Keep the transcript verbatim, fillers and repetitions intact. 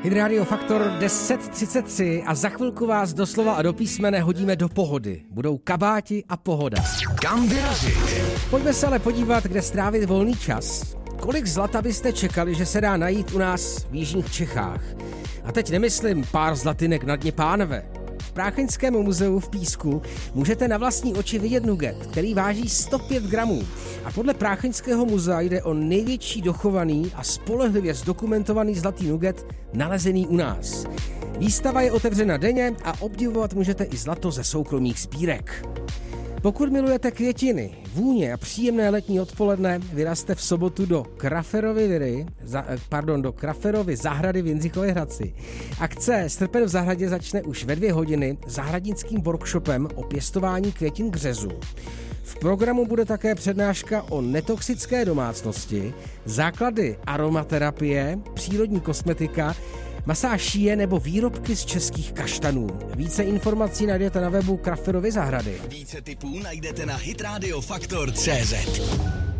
Hit Faktor deset třicet tři a za chvilku vás doslova a do písmene hodíme do pohody. Budou kabáti a pohoda. Kam vyrazit? Pojďme se ale podívat, kde strávit volný čas. Kolik zlata byste čekali, že se dá najít u nás v jižních Čechách? A teď nemyslím pár zlatinek na dně pánve. V Prácheňském muzeu v Písku můžete na vlastní oči vidět nugget, který váží sto pět gramů. A podle Prácheňského muzea jde o největší dochovaný a spolehlivě zdokumentovaný zlatý nugget nalezený u nás. Výstava je otevřena denně a obdivovat můžete i zlato ze soukromých sbírek. Pokud milujete květiny, vůně a příjemné letní odpoledne, vyrazte v sobotu do Kraferovy viry, za, pardon, do Kraferovy zahrady v Jindřichově Hradci. Akce Strpen v zahradě začne už ve dvě hodiny zahradnickým workshopem o pěstování květin k řezu. V programu bude také přednáška o netoxické domácnosti, základy aromaterapie, přírodní kosmetika, masáž šíje nebo výrobky z českých kaštanů. Více informací najdete na webu Kraferovy zahrady. Více tipů najdete na hitradio faktor tečka cé zet.